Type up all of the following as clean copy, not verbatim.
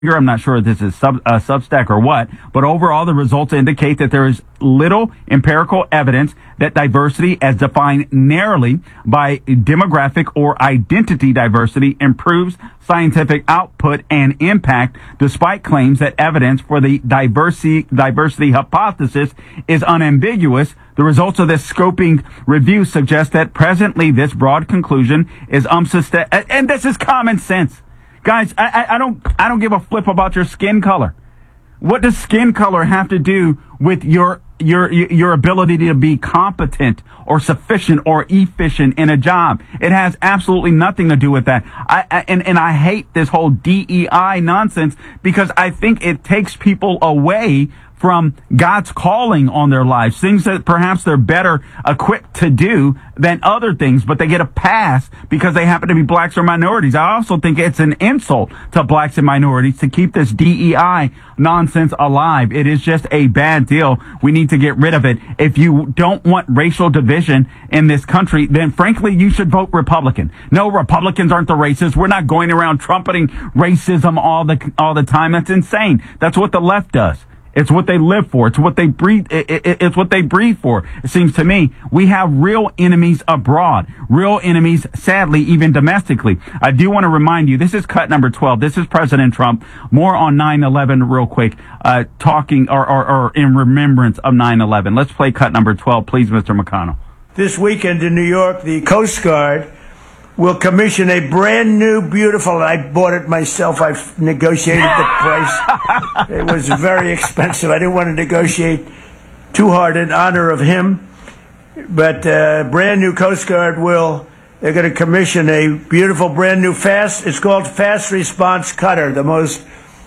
I'm not sure if this is Substack or what, but overall the results indicate that there is little empirical evidence that diversity as defined narrowly by demographic or identity diversity improves scientific output and impact, despite claims that evidence for the diversity hypothesis is unambiguous. The results of this scoping review suggest that presently this broad conclusion is unsustainable, and this is common sense. Guys, I don't give a flip about your skin color. What does skin color have to do with your ability to be competent or sufficient or efficient in a job? It has absolutely nothing to do with that. I hate this whole DEI nonsense because I think it takes people away from God's calling on their lives, things that perhaps they're better equipped to do than other things, but they get a pass because they happen to be blacks or minorities. I also think it's an insult to blacks and minorities to keep this DEI nonsense alive. It is just a bad deal. We need to get rid of it. If you don't want racial division in this country, then frankly, you should vote Republican. No, Republicans aren't the racists. We're not going around trumpeting racism all the time. That's insane. That's what the left does. It's what they live for. It's what they breathe. It's what they breathe for. It seems to me we have real enemies abroad, real enemies, sadly, even domestically. I do want to remind you, this is cut number 12. This is President Trump. More on 9/11 real quick, talking or in remembrance of 9/11. Let's play cut number 12, please, Mr. McConnell. This weekend in New York, the Coast Guard will commission a brand new, beautiful, I bought it myself, I've negotiated the price. It was very expensive. I didn't want to negotiate too hard in honor of him. But brand new Coast Guard they're going to commission a beautiful, brand new it's called Fast Response Cutter, the most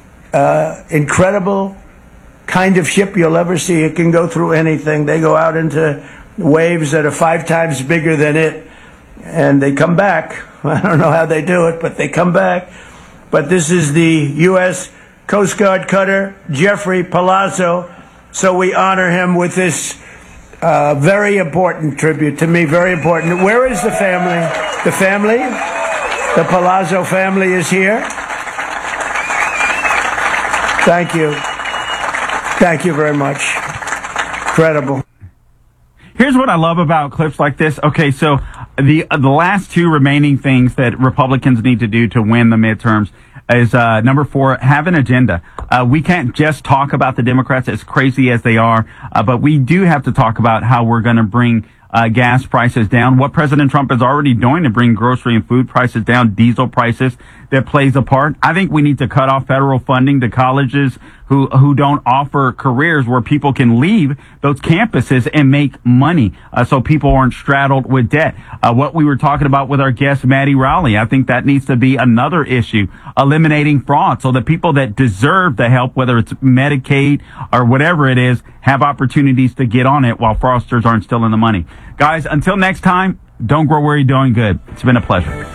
incredible kind of ship you'll ever see. It can go through anything. They go out into waves that are 5 times bigger than it. And they come back. I don't know how they do it, but they come back. But this is the U.S. Coast Guard cutter, Jeffrey Palazzo. So we honor him with this very important tribute. To me, very important. Where is the family? The family? The Palazzo family is here. Thank you. Thank you very much. Incredible. Here's what I love about clips like this. Okay, so the last two remaining things that Republicans need to do to win the midterms is number 4, have an agenda. We can't just talk about the Democrats as crazy as they are, but we do have to talk about how we're going to bring gas prices down, what President Trump is already doing to bring grocery and food prices down, diesel prices, that plays a part. I think we need to cut off federal funding to colleges who don't offer careers where people can leave those campuses and make money, so people aren't straddled with debt. What we were talking about with our guest, Maddie Rowley, I think that needs to be another issue, eliminating fraud so that people that deserve the help, whether it's Medicaid or whatever it is, have opportunities to get on it while fraudsters aren't stealing the money. Guys, until next time, don't grow where you're doing good. It's been a pleasure.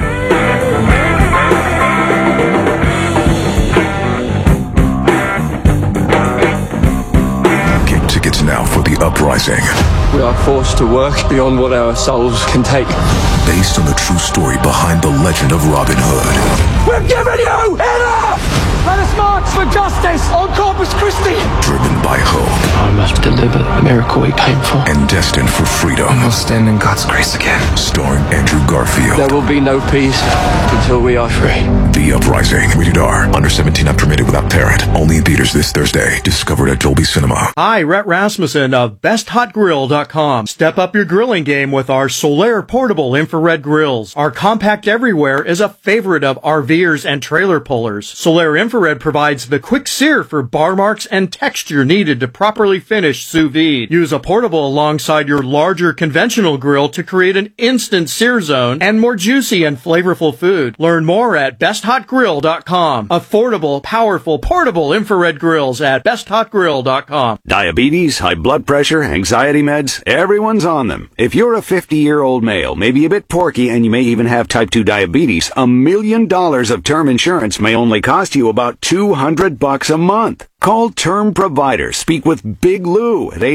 Tickets now for The Uprising. We are forced to work beyond what our souls can take. Based on the true story behind the legend of Robin Hood. We're giving you enough! Let us march for justice on Corpus Christi! Driven by hope. I must deliver the miracle we came for. And destined for freedom. We'll stand in God's grace again. Starring Andrew Garfield. There will be no peace until we are free. The Uprising. Rated R. Under 17, not permitted without parent. Only in theaters this Thursday. Discovered at Dolby Cinema. Hi, Rhett Rasmussen of BestHotGrill.com. Step up your grilling game with our Solaire portable infrared grills. Our compact everywhere is a favorite of RVers and trailer pullers. Solaire Infrared provides the quick sear for bar marks and texture needed to properly finish sous vide. Use a portable alongside your larger conventional grill to create an instant sear zone and more juicy and flavorful food. Learn more at BestHotGrill.com. Affordable, powerful, portable infrared grills at BestHotGrill.com. Diabetes, high blood pressure, anxiety meds, everyone's on them. If you're a 50-year-old male, maybe a bit porky, and you may even have type 2 diabetes, $1 million of term insurance may only cost you about $200 a month. Call Term Provider. Speak with Big Lou at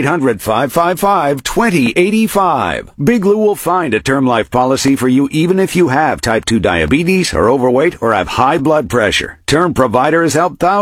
800-555-2085. Big Lou will find a term life policy for you even if you have type 2 diabetes, are overweight, or have high blood pressure. Term Provider has helped thousands